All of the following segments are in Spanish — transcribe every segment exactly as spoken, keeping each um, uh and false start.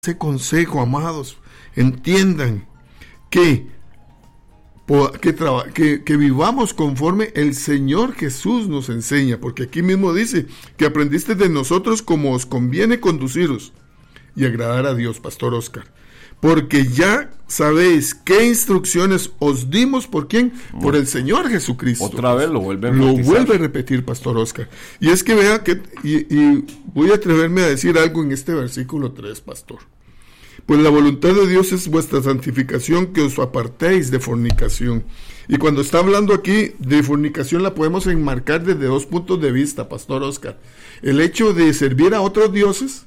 ese consejo, amados, entiendan que, que, que, que vivamos conforme el Señor Jesús nos enseña, porque aquí mismo dice que aprendiste de nosotros como os conviene conduciros y agradar a Dios, Pastor Oscar, porque ya sabéis qué instrucciones os dimos. ¿Por quién? Por el Señor Jesucristo. Otra vez lo vuelve a repetir. Lo vuelve a repetir, Pastor Oscar. Y es que vea que, y, y voy a atreverme a decir algo en este versículo tres, Pastor. Pues la voluntad de Dios es vuestra santificación, que os apartéis de fornicación. Y cuando está hablando aquí de fornicación, la podemos enmarcar desde dos puntos de vista, Pastor Oscar. El hecho de servir a otros dioses,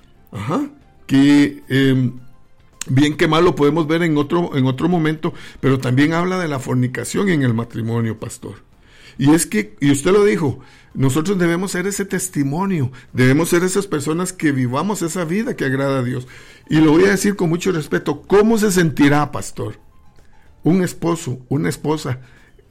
ajá, que eh, bien que mal lo podemos ver en otro, en otro momento, pero también habla de la fornicación en el matrimonio, Pastor. Y es que, y usted lo dijo, nosotros debemos ser ese testimonio, debemos ser esas personas que vivamos esa vida que agrada a Dios. Y lo voy a decir con mucho respeto, ¿cómo se sentirá, Pastor, un esposo, una esposa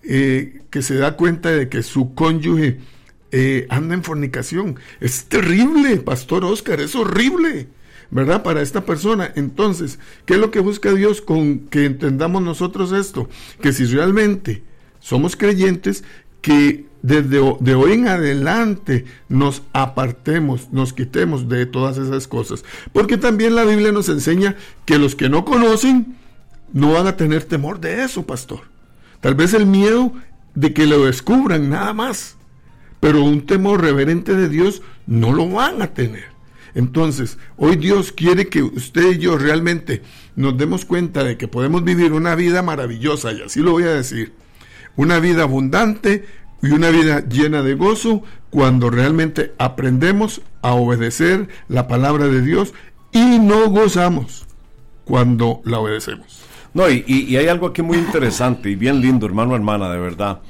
eh, que se da cuenta de que su cónyuge eh, anda en fornicación? Es terrible, Pastor Oscar, es horrible, ¿verdad? Para esta persona. Entonces, ¿qué es lo que busca Dios con que entendamos nosotros esto? Que si realmente somos creyentes, que desde de hoy en adelante nos apartemos, nos quitemos de todas esas cosas, porque también la Biblia nos enseña que los que no conocen no van a tener temor de eso, Pastor. Tal vez el miedo de que lo descubran, nada más, pero un temor reverente de Dios no lo van a tener. Entonces, hoy Dios quiere que usted y yo realmente nos demos cuenta de que podemos vivir una vida maravillosa, y así lo voy a decir, una vida abundante y una vida llena de gozo, cuando realmente aprendemos a obedecer la palabra de Dios y no gozamos cuando la obedecemos. No, y, y hay algo aquí muy interesante y bien lindo, hermano, hermana, de verdad.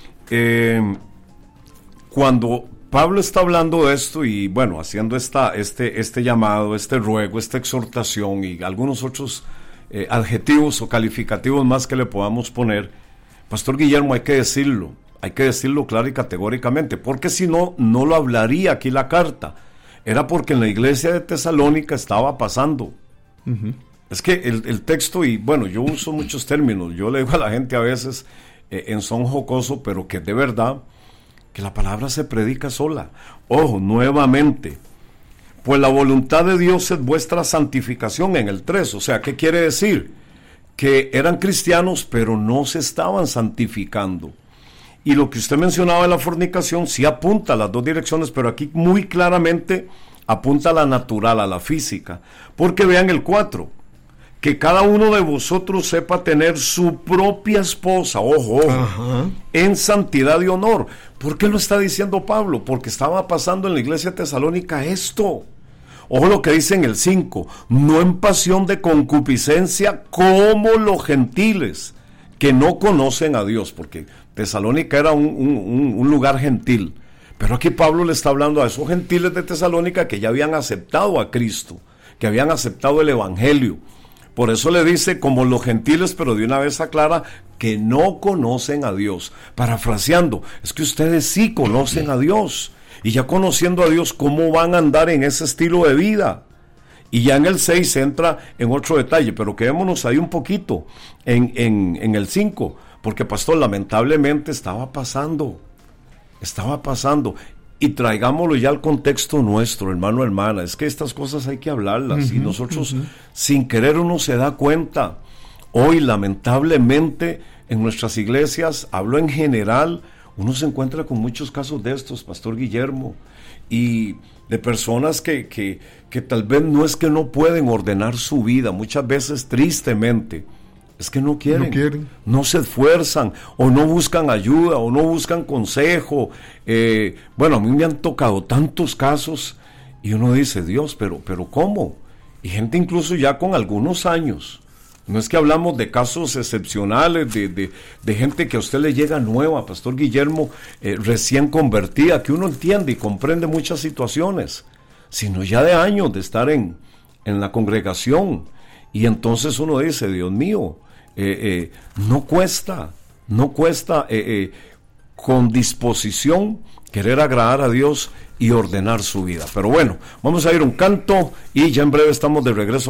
Eh, cuando Pablo está hablando de esto y, bueno, haciendo esta, este, este llamado, este ruego, esta exhortación y algunos otros eh, adjetivos o calificativos más que le podamos poner, Pastor Guillermo, hay que decirlo, hay que decirlo claro y categóricamente, porque si no, no lo hablaría aquí la carta. Era porque en la iglesia de Tesalónica estaba pasando. Uh-huh. Es que el, el texto, y bueno, yo uso muchos términos, yo le digo a la gente a veces eh, en son jocoso, pero que de verdad, que la palabra se predica sola. Ojo, nuevamente, pues la voluntad de Dios es vuestra santificación en el tres. O sea, ¿qué quiere decir? Que eran cristianos, pero no se estaban santificando. Y lo que usted mencionaba de la fornicación, sí apunta a las dos direcciones, pero aquí muy claramente apunta a la natural, a la física. Porque vean el cuatro, que cada uno de vosotros sepa tener su propia esposa, ojo, uh-huh, en santidad y honor. ¿Por qué lo está diciendo Pablo? Porque estaba pasando en la iglesia de Tesalónica esto. Ojo lo que dice en el cinco, no en pasión de concupiscencia como los gentiles que no conocen a Dios, porque Tesalónica era un, un, un lugar gentil, pero aquí Pablo le está hablando a esos gentiles de Tesalónica que ya habían aceptado a Cristo, que habían aceptado el evangelio. Por eso le dice como los gentiles, pero de una vez aclara que no conocen a Dios. Parafraseando, es que ustedes sí conocen a Dios. Y ya conociendo a Dios, ¿cómo van a andar en ese estilo de vida? Y ya en el seis entra en otro detalle, pero quedémonos ahí un poquito en, en, en el cinco, porque pastor, lamentablemente estaba pasando, estaba pasando, y traigámoslo ya al contexto nuestro, hermano, hermana, es que estas cosas hay que hablarlas, uh-huh, y nosotros uh-huh. sin querer uno se da cuenta. Hoy lamentablemente en nuestras iglesias, hablo en general, uno se encuentra con muchos casos de estos, Pastor Guillermo, y de personas que, que, que tal vez no es que no pueden ordenar su vida, muchas veces tristemente, es que no quieren, no quieren, no se esfuerzan, o no buscan ayuda, o no buscan consejo. Eh, bueno, a mí me han tocado tantos casos, y uno dice, Dios, pero, pero ¿cómo? Y gente incluso ya con algunos años. No es que hablamos de casos excepcionales, de, de, de gente que a usted le llega nueva, Pastor Guillermo, eh, recién convertida, que uno entiende y comprende muchas situaciones, sino ya de años de estar en, en la congregación. Y entonces uno dice, Dios mío, eh, eh, no cuesta, no cuesta eh, eh, con disposición querer agradar a Dios y ordenar su vida. Pero bueno, vamos a ir a un canto y ya en breve estamos de regreso.